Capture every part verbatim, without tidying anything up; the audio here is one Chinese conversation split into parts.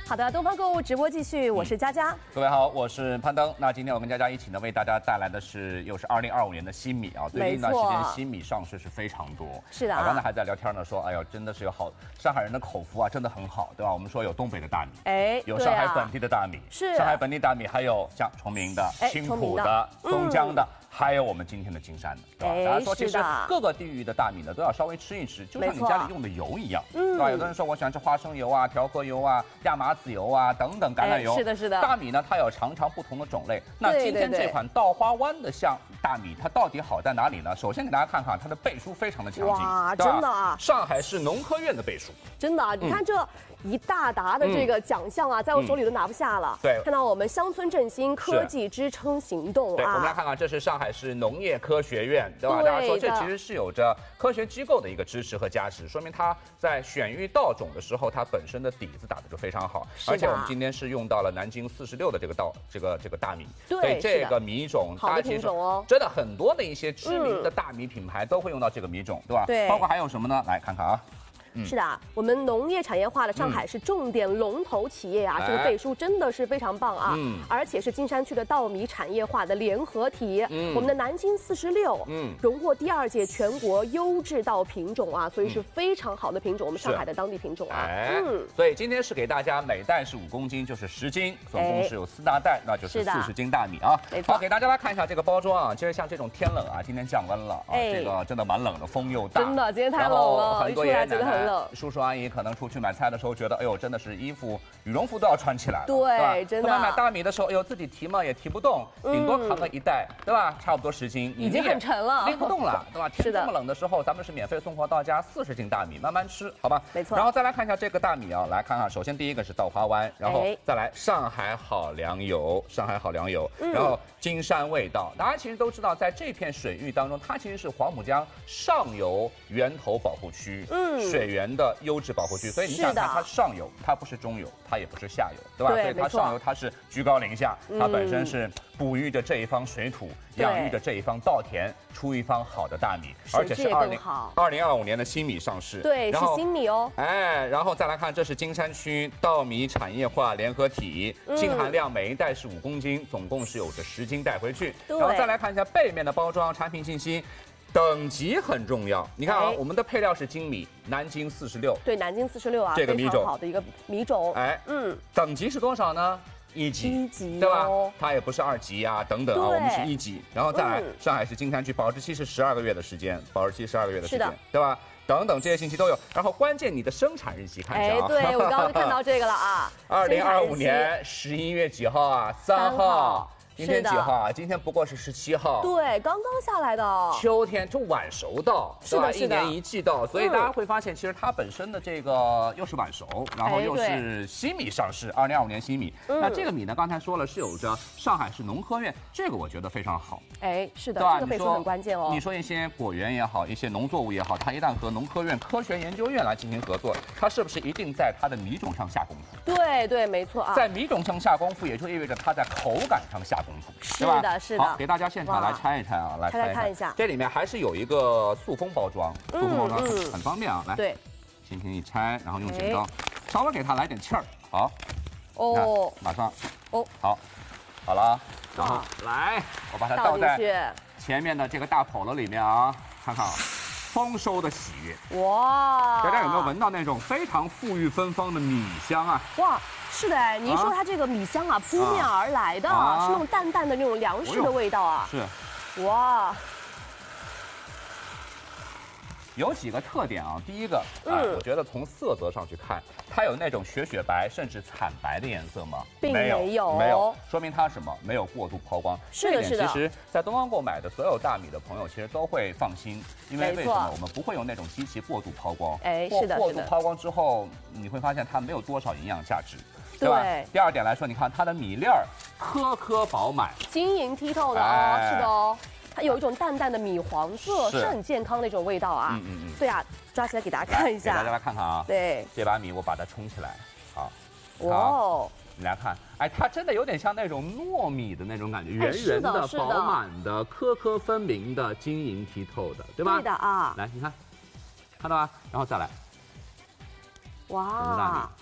好的，东方购物直播继续，我是佳佳、嗯。 各位好，我是潘登。那今天我跟佳佳一起呢，为大家带来的是又是二零二五年的新米啊。最近一段时间新米上市是非常多。 是的、啊。 刚才还在聊天呢，说哎呦，真的是有好上海人的口福啊，真的很好，对吧？我们说有东北的大米， 哎， 有上海本地的大米， 是上海本地大米，还有像崇明的、青浦的、松江的。嗯还有我们今天的金山的，对吧？大家说，其实各个地域的大米呢，都要稍微吃一吃，就像你家里用的油一样，对吧？有的人说我喜欢吃花生油啊、调和油啊、亚麻籽油啊等等橄榄油。 是的，是的。 大米呢，它有常常不同的种类。那今天这款稻花湾的像大米，它到底好在哪里呢？首先给大家看看它的背书非常的强劲， 哇，真的啊！ 上海市农科院的背书， 真的啊！你看这一大沓的这个奖项啊，在我手里都拿不下了。 对， 看到我们乡村振兴科技支撑行动啊， 对，我们来看看，这是上海市农业科学院，对吧？大家说这其实是有着科学机构的一个支持和加持，说明它在选育稻种的时候，它本身的底子打得就非常好。而且我们今天是用到了南京四十六的这个稻，这个这个大米， 对， 所以这个米种， 好的品种哦， 真的很多的一些知名的大米品牌都会用到这个米种，对吧？ 对， 包括还有什么呢？来看看啊。 嗯、是的，我们农业产业化的上海是重点龙头企业啊，嗯、这个背书真的是非常棒啊！嗯，而且是金山区的稻米产业化的联合体。嗯，我们的南京四十六，嗯，荣获第二届全国优质稻品种啊，所以是非常好的品种，我们上海的当地品种啊。 哎，嗯，所以今天是给大家每袋是五公斤，就是十斤，总共是有四大袋，那就是四十斤大米啊。 没错。 好，给大家来看一下这个包装啊，其实像这种天冷啊，今天降温了啊，这个真的蛮冷的，风又大， 真的，今天太冷了， 很多爷爷奶奶。 冷， 叔叔阿姨可能出去买菜的时候觉得，哎呦，真的是衣服、羽绒服都要穿起来了， 对，对真的。 他们买大米的时候，哎呦，自己提嘛也提不动，顶多扛个一袋，嗯、对吧？差不多十斤， 已经很沉了， 拎不动了，对吧？天这么冷的时候，咱们是免费送货到家，四十斤大米，慢慢吃，好吧？ 没错。 然后再来看一下这个大米啊，来看看，首先第一个是稻花湾，然后再来上海好粮油，上海好粮油，嗯、然后金山味道。大家其实都知道，在这片水域当中，它其实是黄浦江上游源头保护区，嗯，水源的优质保护区，所以你想看它上游，它不是中游，它也不是下游，对吧？ 对， 所以它上游它是居高临下，它本身是哺育着这一方水土，养育着这一方稻田，出一方好的大米，而且是二零二零二五年的新米上市， 对，是新米哦。 哎，然后再来看，这是金山区稻米产业化联合体，净含量每一袋是五公斤，总共是有着十斤带回去。然后再来看一下背面的包装产品信息。等级很重要，你看啊，我们的配料是精米，南京四十六， 对，南京四十六啊， 这个米种好的一个米种， 哎，嗯，等级是多少呢？一级， 一级， 对吧？它也不是二级啊，等等啊，我们是一级，然后再来，上海市金山区保质期是十二个月的时间，保质期十二个月的时间，对吧？等等这些信息都有，然后关键你的生产日期看一下啊， 哎，对我刚刚看到这个了啊， 二零二五年十一月几号啊？三号。今天几号啊？今天不过是十七号。 对，刚刚下来的。 秋天就晚熟稻， 是吧？ 一年一季稻，所以大家会发现，其实它本身的这个又是晚熟，然后又是新米上市，二零二五年新米。那这个米呢，刚才说了是有着上海市农科院，这个我觉得非常好。 哎，是的，这个背书很关键哦。 你说一些果园也好，一些农作物也好，它一旦和农科院科学研究院来进行合作，它是不是一定在它的米种上下功夫？ 对对，没错啊。 在米种上下功夫，也就意味着它在口感上下功夫， 是吧？是的，是的。 好，给大家现场来拆一拆啊，来拆看一下。 这里面还是有一个塑封包装，塑封包装很方便啊。来， 对， 轻轻一拆，然后用剪刀稍微给它来点气儿。好， 哦， 马上， 哦， 好，好了，然后来，我把它倒在前面的这个大笸箩里面啊，看看啊。丰收的喜悦哇！大家有没有闻到那种非常馥郁芬芳的米香啊？ 哇，是的哎，您说它这个米香啊，扑面而来的，啊、是那种淡淡的那种粮食的味道啊。 是， 哇。 有几个特点啊，第一个，哎、嗯，我觉得从色泽上去看，它有那种雪雪白甚至惨白的颜色吗？ 并没有， 没有，说明它什么？没有过度抛光。 是的，是的。 其实，在东方购买的所有大米的朋友，其实都会放心，因为为什么？我们不会用那种机器过度抛光。 哎，是的， 过度抛光之后，你会发现它没有多少营养价值。对吧？第二点来说，你看它的米粒儿颗颗饱满， 晶莹剔透的哦，哎、是的哦。它有一种淡淡的米黄色，是很健康的一种味道啊。嗯嗯嗯。对啊，抓起来给大家看一下。 给大家来看看啊。 对。 这把米我把它冲起来，好。 哇哦。 你来看，哎，它真的有点像那种糯米的那种感觉，圆圆的、饱满的、颗颗分明的、晶莹剔透的，对吧？ 对的啊。 来，你看，看到吧？然后再来。 哇。 大米。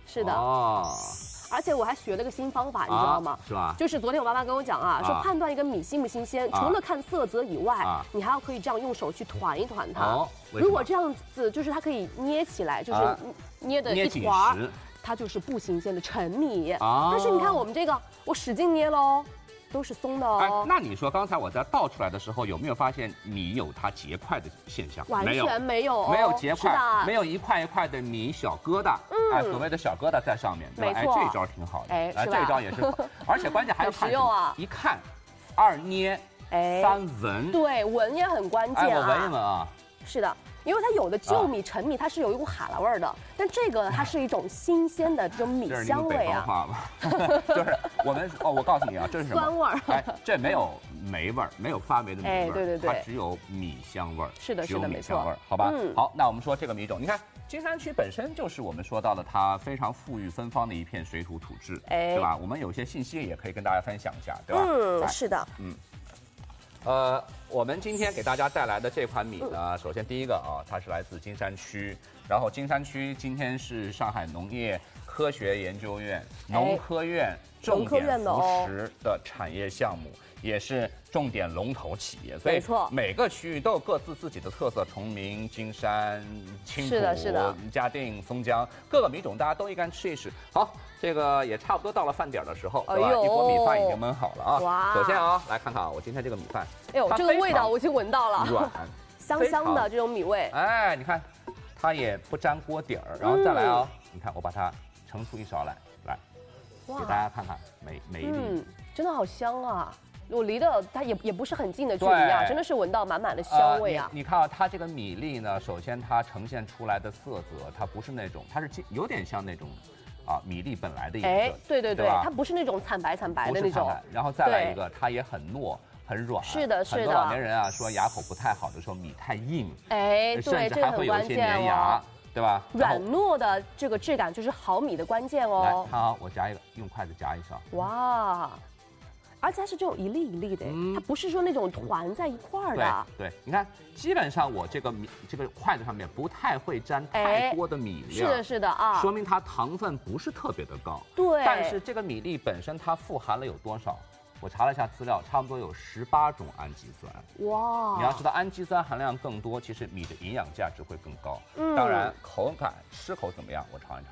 是的。 哦。 而且我还学了个新方法，你知道吗？ 是吧？ 就是昨天我妈妈跟我讲啊，说判断一个米新不新鲜，除了看色泽以外，你还要可以这样用手去团一团它。哦。如果这样子，就是它可以捏起来，就是捏的一团儿，它就是不新鲜的陈米。啊。但是你看我们这个，我使劲捏喽。都是松的哦。哎， 那你说刚才我在倒出来的时候，有没有发现米有它结块的现象？ 完全没有， 没有结块，没有一块一块的米小疙瘩。嗯，哎，所谓的小疙瘩在上面，对吧？哎，这招挺好的。哎，这招也是，而且关键还有看，一看，二捏，哎，三闻。 对，闻也很关键啊。 哎，我闻一闻啊。 是的。因为它有的旧米、陈米，它是有一股哈喇味儿的，但这个它是一种新鲜的这种米香味啊。 这是你们北方话吗？就是我们哦，我告诉你啊，这是什么？ 酸味儿。 哎，这没有霉味儿，没有发霉的米味儿， 哎，对对对， 它只有米香味儿。 是的，是的，没错。 好吧，嗯，好，那我们说这个米种，你看金山区本身就是我们说到了它非常富裕芬芳的一片水土土质，哎，对吧？我们有些信息也可以跟大家分享一下，对吧？ 嗯，是的， 嗯。呃，我们今天给大家带来的这款米呢，嗯、首先第一个啊，它是来自金山区，然后金山区今天是上海农业科学研究院、哎、农科院重点扶持的产业项目，也是重点龙头企业，所以每个区域都有各自自己的特色，崇明、金山、青浦、嘉定、松江，各个米种大家都应该吃一吃。好。这个也差不多到了饭点的时候，对吧？哎、一锅米饭已经焖好了啊！哇！首先啊，来看看啊，我今天这个米饭， 哎呦，这个味道我已经闻到了， 软， 香香的这种米味。 哎，你看，它也不粘锅底儿，然后再来啊，嗯、你看我把它盛出一勺来，来，给大家看看每每一粒， 嗯，真的好香啊！我离的它也也不是很近的距离啊，真的是闻到满满的香味啊！ 呃、你, 你看啊，它这个米粒呢，首先它呈现出来的色泽，它不是那种，它是有点像那种。啊，米粒本来的颜色， 对对对，它不是那种惨白惨白的那种。 然后再来一个，它也很糯，很软。 是的，是的。 很多老年人啊说牙口不太好的时候，米太硬， 哎， 甚至还会有一些粘牙，对吧？ 软糯的这个质感就是好米的关键哦。 来，看啊，我夹一个，用筷子夹一勺。 哇！而且它是这种一粒一粒的，嗯、它不是说那种团在一块儿的。 对，对你看，基本上我这个米这个筷子上面不太会沾太多的米粒。 是的，是的啊， 说明它糖分不是特别的高。 对， 但是这个米粒本身它富含了有多少？我查了一下资料，差不多有十八种氨基酸。哇！你要知道氨基酸含量更多，其实米的营养价值会更高。嗯，当然口感吃口怎么样？我尝一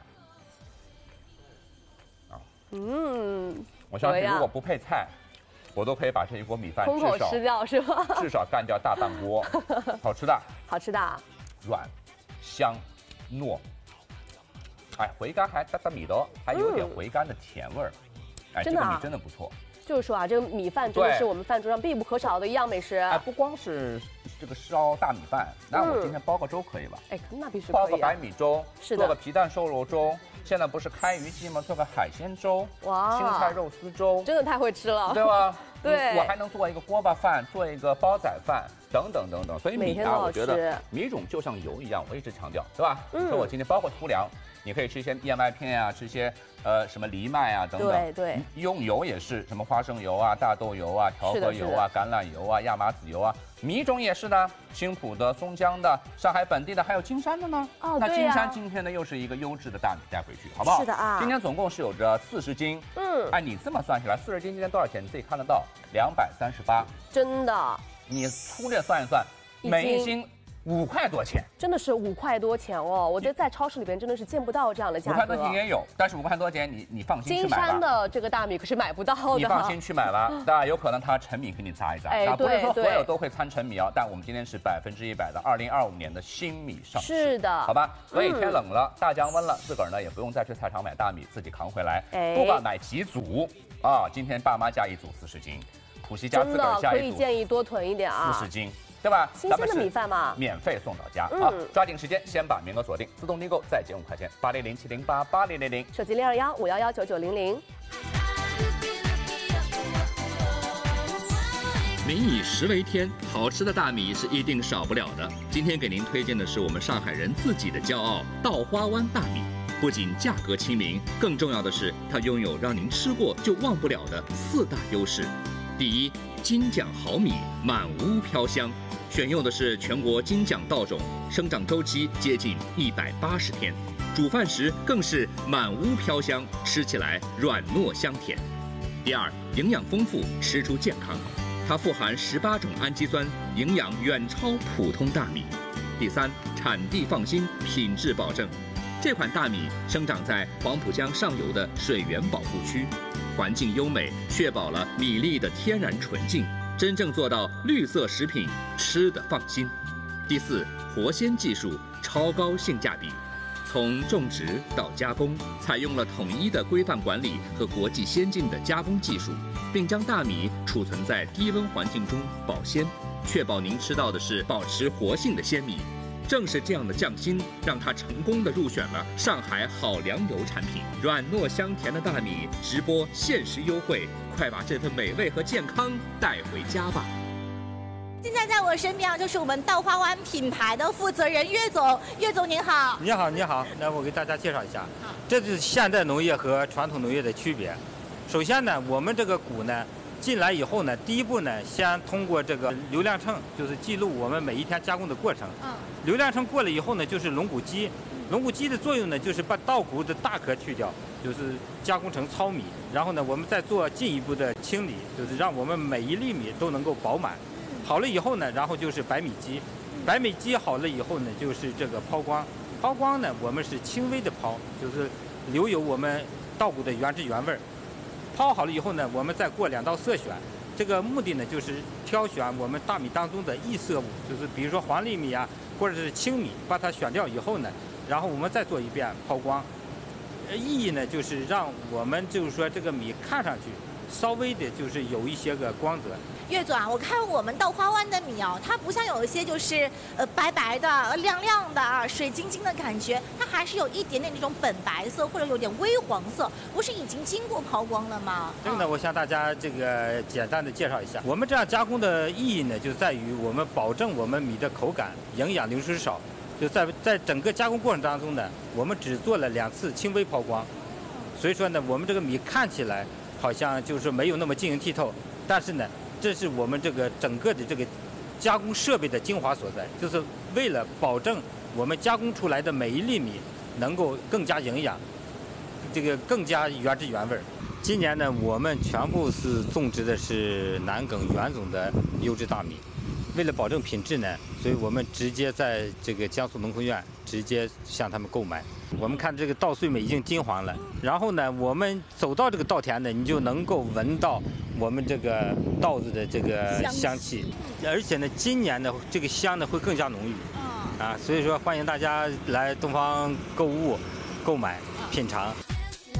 尝。啊，嗯。我相信，如果不配菜，我都可以把这一锅米饭空口吃掉，是吧？ 至少干掉大半锅，好吃的， 好吃的， 软、香、糯，哎，回甘还带带米的哦，还有点回甘的甜味儿，哎，这个米真的不错。 就是说啊，这个米饭真的是我们饭桌上必不可少的一样美食。 哎，不光是这个烧大米饭，那我今天包个粥可以吧？ 哎，那必须可以。 包个白米粥， 是的， 做个皮蛋瘦肉粥。现在不是开渔季吗？做个海鲜粥，哇，青菜肉丝粥， 真的太会吃了， 对吧？ 对， 我还能做一个锅巴饭，做一个煲仔饭，等等等等。所以米啊，我觉得米种就像油一样，我一直强调，对吧？嗯，你说我今天包括粗粮，你可以吃一些燕麦片啊，吃一些呃什么藜麦啊等等。 对对， 用油也是什么花生油啊、大豆油啊、调和油啊、橄榄油啊、亚麻籽油啊。米种也是的，青浦的、松江的、上海本地的，还有金山的呢。哦，那金山今天呢又是一个优质的大米带回去，好不好？ 是的啊。 今天总共是有着四十斤。嗯，哎，你这么算起来，四十斤今天多少钱？你自己看得到，两百三十八。 真的。 你粗略算一算，每一斤五块多钱， 真的是五块多钱哦！我觉得在超市里边真的是见不到这样的价格。 五块多钱也有，但是五块多钱你你放心去买吧。 金山的这个大米可是买不到的。 你放心去买吧，当然有可能它陈米给你砸一砸， 哎， 不是说所有都会掺陈米啊。但我们今天是百分之一百的二零二五年的新米上市， 是的， 好吧？所以天冷了，大降温了，自个儿呢也不用再去菜场买大米，自己扛回来。哎，不管买几组啊，今天爸妈加一组四十斤，普希家自个儿加一组， 可以建议多囤一点啊， 四十斤。对吧？ 新鲜的米饭嘛， 免费送到家、嗯、啊！抓紧时间，先把名额锁定，自动订购再减五块钱，八零零七零八八零零零， 手机零二幺五幺幺九九零零。 民以食为天，好吃的大米是一定少不了的。今天给您推荐的是我们上海人自己的骄傲——稻花湾大米。不仅价格亲民，更重要的是它拥有让您吃过就忘不了的四大优势。第一，金奖好米，满屋飘香。选用的是全国金奖稻种，生长周期接近一百八十天， 煮饭时更是满屋飘香，吃起来软糯香甜。第二，营养丰富，吃出健康，它富含十八种氨基酸，营养远超普通大米。第三，产地放心，品质保证。这款大米生长在黄浦江上游的水源保护区，环境优美，确保了米粒的天然纯净，真正做到绿色食品，吃得放心。第四，活鲜技术，超高性价比。从种植到加工，采用了统一的规范管理和国际先进的加工技术，并将大米储存在低温环境中保鲜，确保您吃到的是保持活性的鲜米。正是这样的匠心，让它成功地入选了上海好粮油产品。软糯香甜的大米，直播限时优惠，快把这份美味和健康带回家吧！ 现在在我身边啊，就是我们稻花湾品牌的负责人岳总。岳总您好。 你好，你好。那我给大家介绍一下，这就是现代农业和传统农业的区别。首先呢，我们这个谷呢进来以后呢，第一步呢，先通过这个流量秤，就是记录我们每一天加工的过程。嗯。流量秤过了以后呢，就是龙骨机。龙骨机的作用呢，就是把稻谷的大壳去掉，就是加工成糙米。然后呢，我们再做进一步的清理，就是让我们每一粒米都能够饱满。好了以后呢，然后就是白米机。白米机好了以后呢，就是这个抛光。抛光呢，我们是轻微的抛，就是留有我们稻谷的原汁原味儿。抛好了以后呢，我们再过两道色选，这个目的呢就是挑选我们大米当中的异色物，就是比如说黄粒米啊，或者是青米，把它选掉以后呢，然后我们再做一遍抛光。意义呢就是让我们就是说这个米看上去稍微的就是有一些个光泽。 岳总啊，我看我们稻花湾的米哦，它不像有一些就是呃白白的、亮亮的啊、水晶晶的感觉，它还是有一点点那种本白色或者有点微黄色，不是已经经过抛光了吗？ 这个呢，我向大家这个简单的介绍一下，我们这样加工的意义呢，就在于我们保证我们米的口感、营养流失少。就在在整个加工过程当中呢，我们只做了两次轻微抛光，所以说呢，我们这个米看起来好像就是没有那么晶莹剔透，但是呢，这是我们这个整个的这个加工设备的精华所在，就是为了保证我们加工出来的每一粒米能够更加营养，这个更加原汁原味。今年呢，我们全部是种植的是南埂原种的优质大米。为了保证品质呢，所以我们直接在这个江苏农科院直接向他们购买。我们看这个稻穗米已经金黄了，然后呢，我们走到这个稻田呢，你就能够闻到我们这个稻子的这个香气，而且呢，今年呢，这个香呢会更加浓郁。啊，所以说欢迎大家来东方购物、购买、品尝。